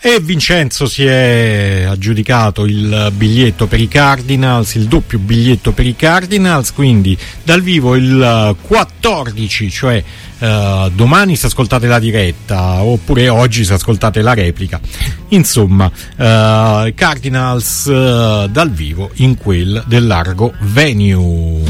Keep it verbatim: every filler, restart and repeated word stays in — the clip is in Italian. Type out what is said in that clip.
E Vincenzo si è aggiudicato il biglietto per i Cardinals, il doppio biglietto per i Cardinals, quindi dal vivo il quattordici, cioè uh, domani se ascoltate la diretta, oppure oggi se ascoltate la replica. Insomma, uh, Cardinals uh, dal vivo in quel del Largo Venue.